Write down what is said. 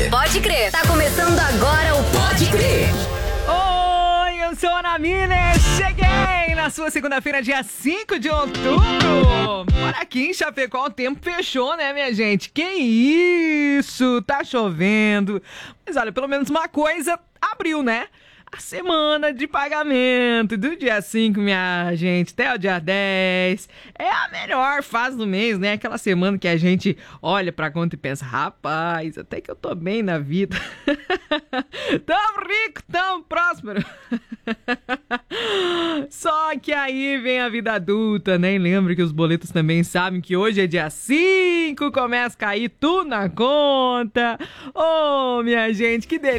Pode crer. Tá começando agora o Pode Crer. Oi, eu sou a Ana Miller. Cheguei na sua segunda-feira, dia 5 de outubro. Por aqui em Chapecó o tempo fechou, né, minha gente? Que isso? Tá chovendo. Mas olha, pelo menos uma coisa abriu, né? A semana de pagamento do dia 5, minha gente, até o dia 10. É a melhor fase do mês, né? Aquela semana que a gente olha pra conta e pensa, rapaz, até que eu tô bem na vida. Tão rico, tão próspero. Só que aí vem a vida adulta, né? E lembra que os boletos também sabem que hoje é dia 5, começa a cair tudo na conta. Oh, minha gente, que delícia.